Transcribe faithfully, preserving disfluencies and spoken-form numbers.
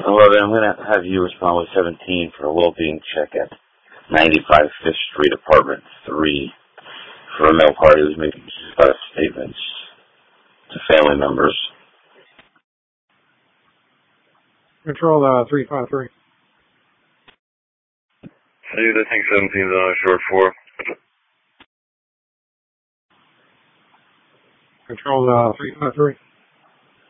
eleven, I'm going to have you respond with seventeen for a well-being check at ninety-five Fifth Street, Apartment three, for a male party who's making uh, statements to family members. Control uh, three five three. Hey, I think seventeen's on short four. Control uh, three five three.